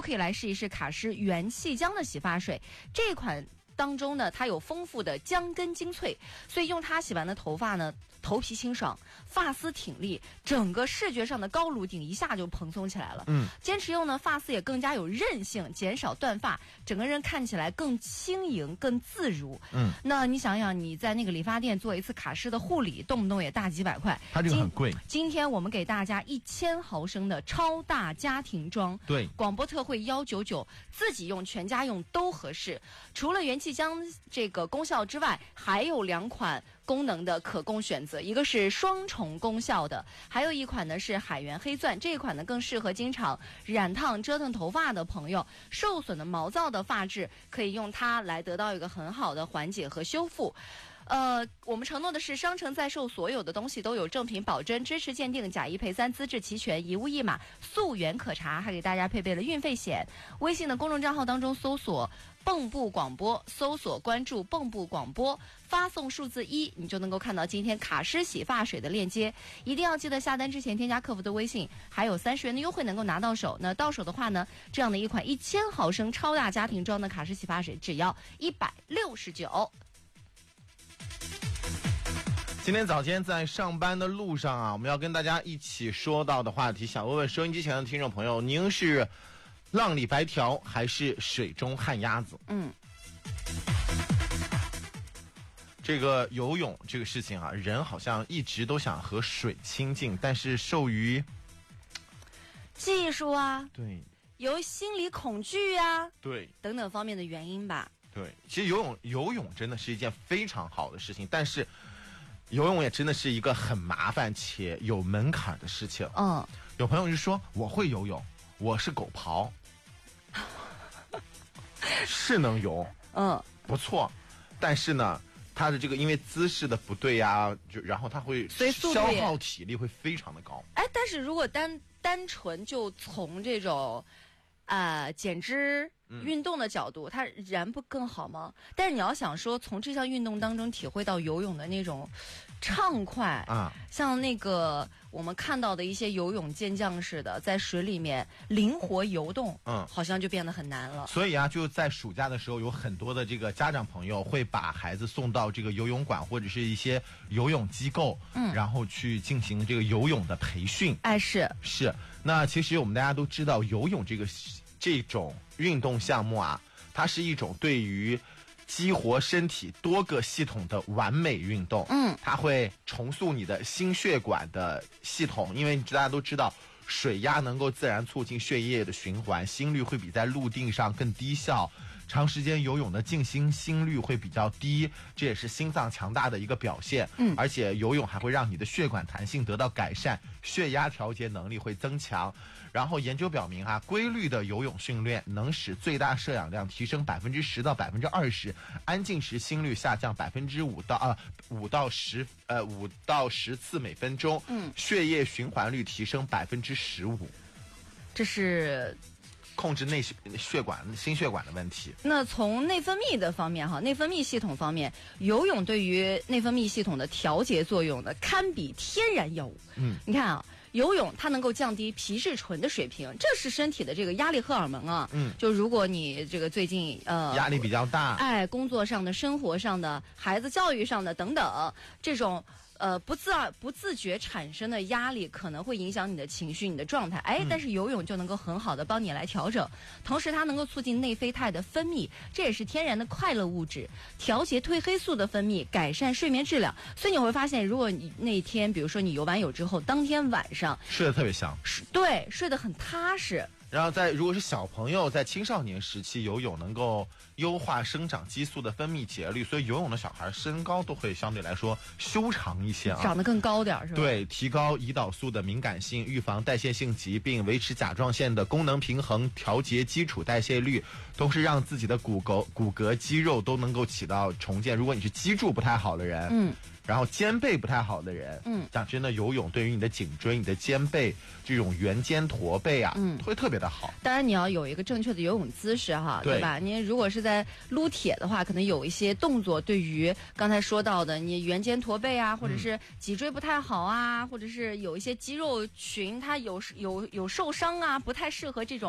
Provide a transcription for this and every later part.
可以来试一试卡诗元气浆的洗发水。这款当中呢，它有丰富的姜根精粹，所以用它洗完的头发呢，头皮清爽，发丝挺立，整个视觉上的高颅顶一下就蓬松起来了。坚持用呢，发丝也更加有韧性，减少断发，整个人看起来更轻盈、更自如。那你想想，你在那个理发店做一次卡诗的护理，动不动也大几百块， 它这个很贵。 今天我们给大家1000毫升的超大家庭装， 对， 广播特惠199，自己用、全家用都合适。除了元气浆这个功效之外，还有2款功能的可供选择，一个是双重功效的，还有一款呢是海源黑钻。这一款呢更适合经常染烫折腾头发的朋友，受损的毛躁的发质可以用它来得到一个很好的缓解和修复。我们承诺的是商城在售所有的东西都有正品保真，支持鉴定，假一赔三，资质齐全，一物一码，溯源可查，还给大家配备了运费险。微信的公众账号当中搜索蚌埠广播，搜索关注蚌埠广播，发送数字1，你就能够看到今天卡诗洗发水的链接。一定要记得下单之前添加客服的微信，还有30元的优惠能够拿到手。那到手的话呢，这样的一款1000毫升超大家庭装的卡诗洗发水只要169。 今天早间在上班的路上啊，我们要跟大家一起说到的话题，想问问收音机前的听众朋友，您是浪里白条还是水中旱鸭子？这个游泳这个事情啊，人好像一直都想和水亲近，但是受于技术啊， 对， 由心理恐惧啊， 对， 等等方面的原因吧。 对，其实游泳真的是一件非常好的事情，但是游泳也真的是一个很麻烦且有门槛的事情。有朋友就说我会游泳，我是狗刨，是能游，不错，但是呢，他的这个因为姿势的不对呀，然后他会消耗体力会非常的高。 但是如果单纯就从这种减脂运动的角度，它燃不更好吗？但是你要想说从这项运动当中体会到游泳的那种畅快啊，像那个我们看到的一些游泳健将似的，在水里面灵活游动，好像就变得很难了。 所以啊，就在暑假的时候，有很多的这个家长朋友会把孩子送到这个游泳馆或者是一些游泳机构，然后去进行这个游泳的培训。是。那其实我们大家都知道，游泳这种运动项目啊，它是一种对于激活身体多个系统的完美运动。它会重塑你的心血管的系统，因为大家都知道水压能够自然促进血液的循环，心率会比在陆地上更低效，长时间游泳的静心率会比较低，这也是心脏强大的一个表现。而且游泳还会让你的血管弹性得到改善，血压调节能力会增强。然后研究表明啊，规律的游泳训练能使最大摄氧量提升10%到20%，安静时心率下降5到10次每分钟，血液循环率提升15%。 这是控制心血管的问题。 那从内分泌的方面内分泌系统方面，游泳对于内分泌系统的调节作用呢，堪比天然药物。你看啊，游泳它能够降低皮质醇的水平，这是身体的这个压力荷尔蒙啊。就如果你这个最近压力比较大， 工作上的、生活上的、孩子教育上的等等，这种不自觉产生的压力可能会影响你的情绪、你的状态。但是游泳就能够很好的帮你来调整，同时它能够促进内啡肽的分泌，这也是天然的快乐物质，调节褪黑素的分泌，改善睡眠质量。所以你会发现，如果你那天比如说你游完泳之后，当天晚上睡得特别香， 对，睡得很踏实。 然后如果是小朋友在青少年时期游泳，能够优化生长激素的分泌节律，所以游泳的小孩身高都会相对来说修长一些啊， 长得更高点是吧？ 对，提高胰岛素的敏感性，预防代谢性疾病，维持甲状腺的功能平衡，调节基础代谢率，同时让自己的骨骼肌肉都能够起到重建。如果你是脊柱不太好的人，然后肩背不太好的人，讲真的，游泳对于你的颈椎、你的肩背这种圆肩驼背啊，会特别的好。 当然你要有一个正确的游泳姿势对吧？你如果是在撸铁的话，可能有一些动作对于刚才说到的你圆肩驼背啊，或者是脊椎不太好啊，或者是有一些肌肉群它有受伤啊，不太适合这种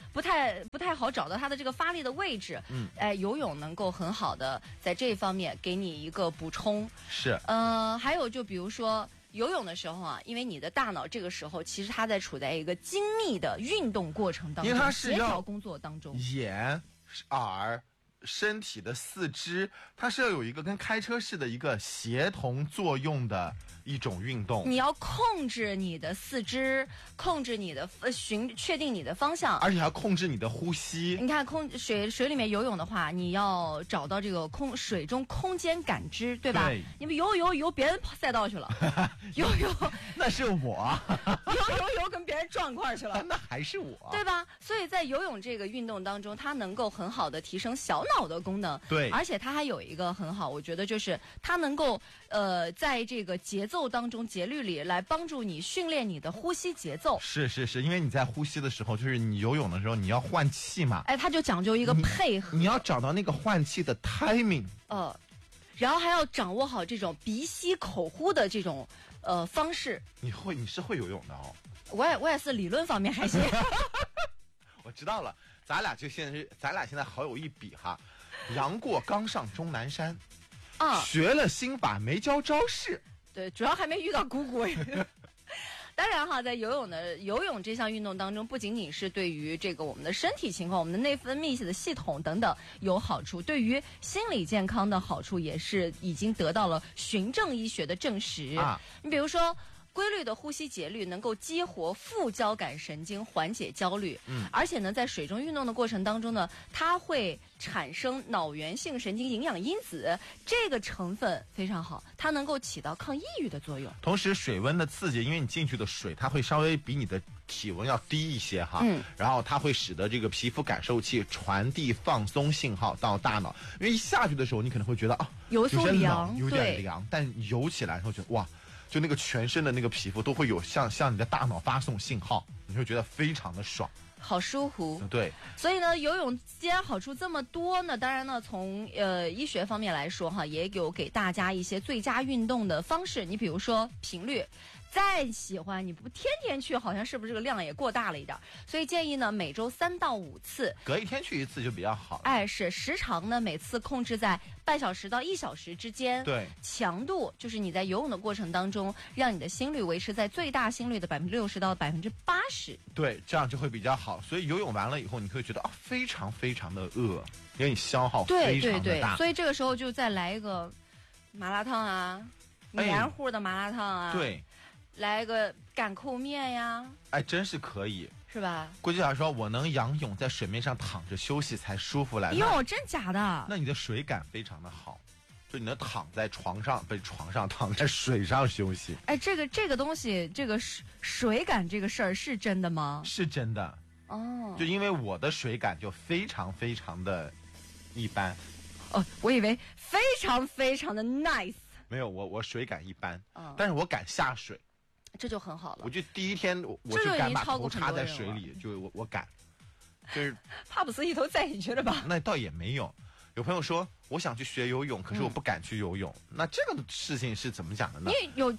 不太好找到它的这个发力的位置。游泳能够很好的在这方面给你一个补充。 是。 还有就比如说游泳的时候啊，因为你的大脑这个时候其实它在处在一个精密的运动过程当中， 因为它是协调工作当中， 眼、耳、身体的四肢，它是要有一个跟开车似的一个协同作用的一种运动。 你要控制你的四肢，控制你的确定你的方向， 而且还要控制你的呼吸。 你看水里面游泳的话，你要找到这个水中空间感知，对吧？ 对， 你们游别人赛道去了，游那是我， 游跟别人撞一块去了， 那还是我， 对吧？所以在游泳这个运动当中，它能够很好的提升小脑的功能， 对， 而且它还有一个很好，我觉得就是它能够在这个节奏当中节律里来帮助你训练你的呼吸节奏。 是，因为你在呼吸的时候，就是你游泳的时候你要换气嘛， 它就讲究一个配合， 你要找到那个换气的 timing， 然后还要掌握好这种鼻吸口呼的这种方式。 你是会游泳的哦。 我也是理论方面还行。 我知道了，咱俩现在好有一比哈。杨过刚上终南山，学了心法没教招式。 对，主要还没遇到姑姑。当然哈，在游泳这项运动当中，不仅仅是对于这个我们的身体情况、我们的内分泌的系统等等有好处，对于心理健康的好处也是已经得到了循证医学的证实。你比如说，规律的呼吸节律能够激活副交感神经，缓解焦虑。而且呢，在水中运动的过程当中呢，它会产生脑源性神经营养因子，这个成分非常好，它能够起到抗抑郁的作用。 同时，水温的刺激，因为你进去的水，它会稍微比你的体温要低一些哈。然后它会使得这个皮肤感受器传递放松信号到大脑，因为一下去的时候，你可能会觉得有些凉， 有点凉，但游起来后觉得哇。就那个全身的那个皮肤都会有向你的大脑发送信号，你会觉得非常的爽， 好舒服。 对， 所以呢，游泳既然好处这么多呢，当然呢，从医学方面来说哈，也有给大家一些最佳运动的方式。你比如说频率。再喜欢你不天天去，好像是不是这个量也过大了一点？所以建议呢，每周3到5次， 隔一天去一次就比较好。 是时长呢，每次控制在半小时到1小时之间。 对， 强度就是你在游泳的过程当中，让你的心率维持在最大心率的60%到80%。 对，这样就会比较好。所以游泳完了以后，你会觉得非常非常的饿，因为你消耗非常的大。 对，所以这个时候就再来一个麻辣烫啊，黏糊的麻辣烫啊。 对。 来个擀扣面呀！ 真是可以， 是吧？ 郭姐说，我能仰泳在水面上躺着休息才舒服来。 哟，真假的？ 那你的水感非常的好，就你能躺在床上，躺在水上休息。 这个东西，这个水感这个事儿是真的吗？ 是真的哦。就因为我的水感就非常非常的一般。 我以为非常非常的 nice。 没有，我水感一般，但是我敢下水。 这就很好了。 我就第一天我就敢把头插在水里，就我敢，就是怕不是一头栽进去了吧？ 那倒也没有。有朋友说我想去学游泳，可是我不敢去游泳。那这个事情是怎么讲的呢？ 你有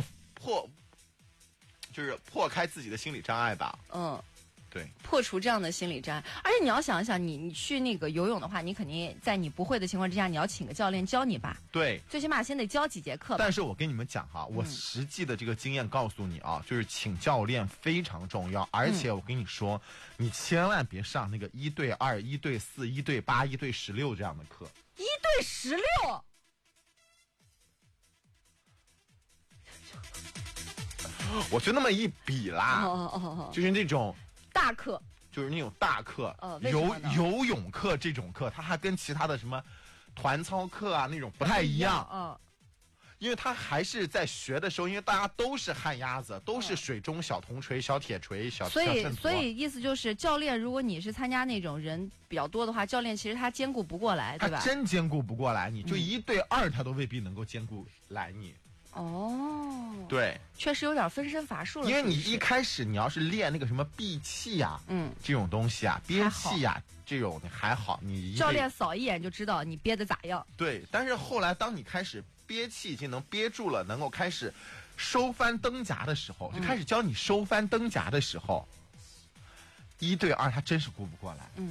就是破开自己的心理障碍吧。对， 破除这样的心理障碍。而且你要想一想，你去那个游泳的话，你肯定在你不会的情况之下，你要请个教练教你吧？ 对， 最起码先得教几节课吧。 但是我跟你们讲哈，我实际的这个经验告诉你啊，就是请教练非常重要。而且我跟你说，你千万别上那个1对2、1对4、1对8、1对16这样的课。 1对16。 我就那么一比啦，就是那种大课， 就是那种大课，游泳课这种课，它还跟其他的什么团操课啊那种不太一样，因为他还是在学的时候，因为大家都是旱鸭子，都是水中小铜锤、小铁锤、小所以意思就是教练，如果你是参加那种人比较多的话，教练其实他兼顾不过来，对吧？ 他真兼顾不过来，你就1对2，他都未必能够兼顾来你。对， 确实有点分身乏术了。 因为你一开始你要是练那个什么闭气呀，这种东西啊，憋气呀，这种还好，你教练扫一眼就知道你憋得咋样。 对，但是后来当你开始憋气已经能憋住了，能够开始收翻灯夹的时候，就开始教你收翻灯夹的时候， 1对2他真是顾不过来。